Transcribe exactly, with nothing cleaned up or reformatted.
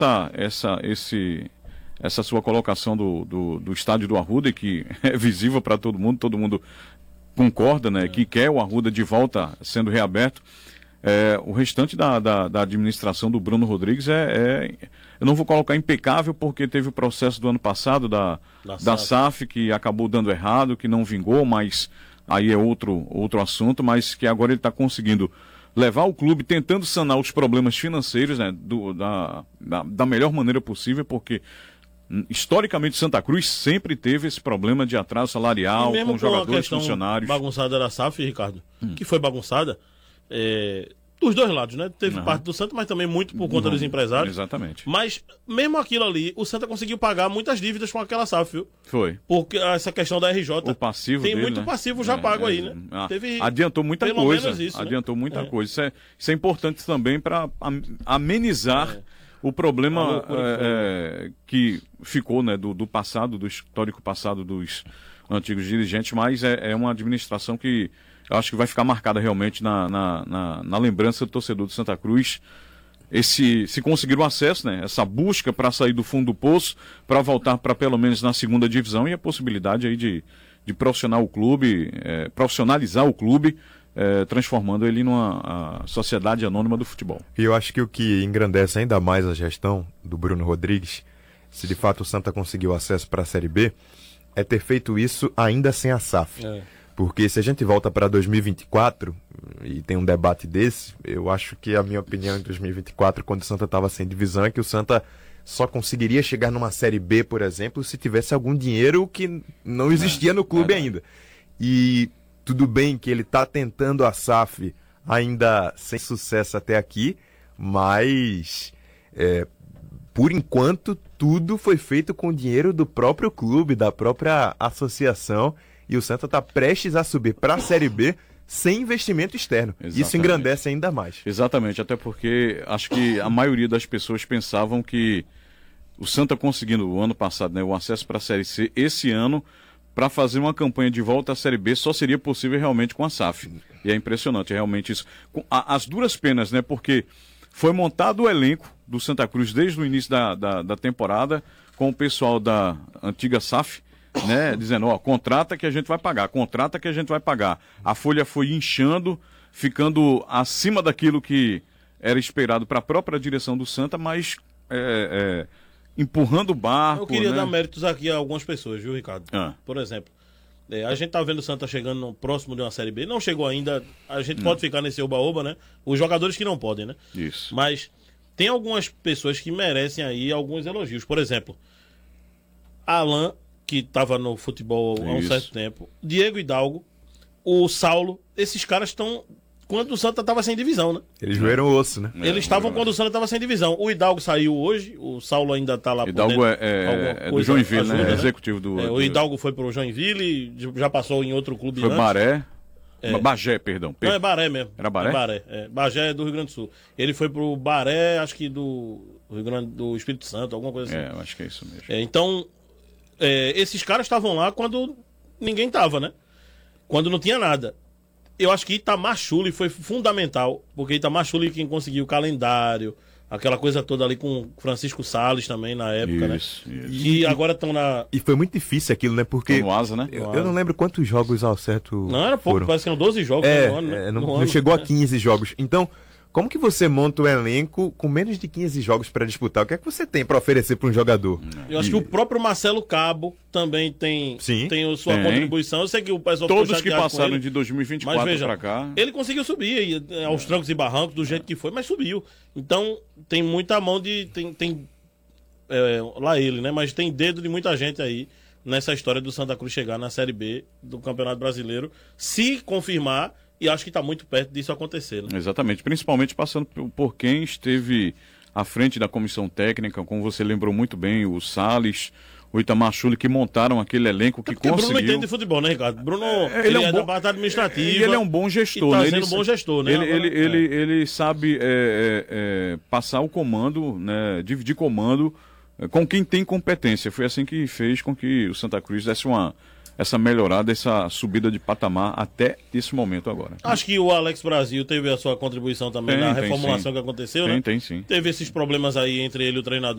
Tá, essa, esse, essa sua colocação do, do, do estádio do Arruda, que é visível para todo mundo, todo mundo concorda, né, é. que quer o Arruda de volta sendo reaberto. É, o restante da, da, da administração do Bruno Rodrigues é, é... Eu não vou colocar impecável, porque teve o processo do ano passado da, da, da S A F, que acabou dando errado, que não vingou, mas aí é outro, outro assunto, mas que agora ele está conseguindo levar o clube, tentando sanar os problemas financeiros, né, do, da, da, da melhor maneira possível, porque historicamente Santa Cruz sempre teve esse problema de atraso salarial com jogadores, funcionários. Bagunçada da S A F, Ricardo, hum. que foi bagunçada, é, dos dois lados, né? Teve uhum. parte do Santa, mas também muito por conta uhum. dos empresários. Exatamente. Mas mesmo aquilo ali, o Santa conseguiu pagar muitas dívidas com aquela S A F, viu? Foi. Porque essa questão da R J. O passivo tem dele, muito né? passivo já é, pago é, aí, né? Ah, Teve adiantou muita pelo coisa. menos isso, adiantou né? muita é. coisa. Isso é, isso é importante também para amenizar é. o problema é, é, que ficou, né, do, do passado, do histórico passado dos antigos dirigentes, mas é, é uma administração que eu acho que vai ficar marcada realmente na, na, na, na lembrança do torcedor do Santa Cruz. Esse, se conseguir o acesso, né, essa busca para sair do fundo do poço, para voltar para pelo menos na segunda divisão, e a possibilidade aí de, de profissional o clube, é, profissionalizar o clube, é, transformando ele numa sociedade anônima do futebol. E eu acho que o que engrandece ainda mais a gestão do Bruno Rodrigues, se de fato o Santa conseguiu acesso para a Série B, é ter feito isso ainda sem a S A F. É. Porque se a gente volta para dois mil e vinte e quatro e tem um debate desse, eu acho que a minha opinião em dois mil e vinte e quatro, quando o Santa estava sem divisão, é que o Santa só conseguiria chegar numa Série B, por exemplo, se tivesse algum dinheiro que não existia no clube é, é. ainda. E tudo bem que ele está tentando a S A F ainda sem sucesso até aqui, mas é, por enquanto tudo foi feito com dinheiro do próprio clube, da própria associação. E o Santa está prestes a subir para a Série B sem investimento externo. Exatamente. Isso engrandece ainda mais. Exatamente, até porque acho que a maioria das pessoas pensavam que o Santa conseguindo o ano passado, né, o acesso para a Série C, esse ano, para fazer uma campanha de volta à Série B, só seria possível realmente com a S A F. E é impressionante, realmente isso. As duras penas, né, porque foi montado o elenco do Santa Cruz desde o início da, da, da temporada com o pessoal da antiga S A F, né, dizendo, ó, contrata que a gente vai pagar, contrata que a gente vai pagar. A folha foi inchando, ficando acima daquilo que era esperado para a própria direção do Santa, mas é, é, empurrando o barco. Eu queria né? dar méritos aqui a algumas pessoas, viu, Ricardo? Ah. Por exemplo, é, a gente tá vendo o Santa chegando no, próximo de uma Série B, não chegou ainda, a gente não. pode ficar nesse oba-oba, né? Os jogadores que não podem, né? Isso. Mas tem algumas pessoas que merecem aí alguns elogios. Por exemplo, Alan, que estava no futebol há um Isso. certo tempo, Diego Hidalgo, o Saulo, esses caras estão quando o Santa estava sem divisão, né? Eles joeram o osso, né? É, Eles estavam quando o Santa estava sem divisão. O Hidalgo saiu hoje, o Saulo ainda está lá Hidalgo por dentro. É, é do Joinville, ajuda, né? É executivo do, é, do... O Hidalgo foi para o Joinville, já passou em outro clube Foi antes. Baré. É. Bagé, perdão. Não, é Baré mesmo. Era Baré? É Baré. É. Bagé é do Rio Grande do Sul. Ele foi pro Baré, acho que do Rio Grande do Espírito Santo, alguma coisa assim. É, eu acho que é isso mesmo. É, então, é, esses caras estavam lá quando ninguém tava, né? Quando não tinha nada. Eu acho que Itamar Schulli foi fundamental, porque Itamar Schulli quem conseguiu o calendário, aquela coisa toda ali com Francisco Salles também na época, isso, né? Isso. E agora estão na... E foi muito difícil aquilo, né? Porque... No Asa, né? Eu, eu não lembro quantos jogos ao certo Não, era pouco, foram. parece que eram doze jogos é, no ano, né? É, não, no não ano, chegou né? a quinze jogos. Então, como que você monta um elenco com menos de quinze jogos para disputar? O que é que você tem para oferecer para um jogador? Eu acho e... que o próprio Marcelo Cabo também tem, Sim, tem a sua tem. contribuição. Eu sei que o pessoal Todos que passaram de dois mil e vinte e quatro para cá. Ele conseguiu subir aos é. trancos e barrancos do jeito que foi, mas subiu. Então, tem muita mão de... Tem, tem é, lá ele, né? Mas tem dedo de muita gente aí nessa história do Santa Cruz chegar na Série B do Campeonato Brasileiro. Se confirmar... E acho que está muito perto disso acontecer, né? Exatamente, principalmente passando por quem esteve à frente da comissão técnica, como você lembrou muito bem, o Salles, o Itamar Schulli, que montaram aquele elenco que é conseguiu... Bruno entende de futebol, né, Ricardo? Bruno é, ele, ele é, um é bom... da parte administrativa. Ele é um bom gestor, e tá né? sendo Ele, um bom gestor, né? Ele, Agora, ele, é. ele, ele sabe é, é, é, passar o comando, né, dividir comando é, com quem tem competência. Foi assim que fez com que o Santa Cruz desse uma... essa melhorada, essa subida de patamar até esse momento agora. Acho que o Alex Brasil teve a sua contribuição também tem, na tem, reformulação sim. que aconteceu, tem, né? Tem, sim. Teve esses problemas aí entre ele e o treinador.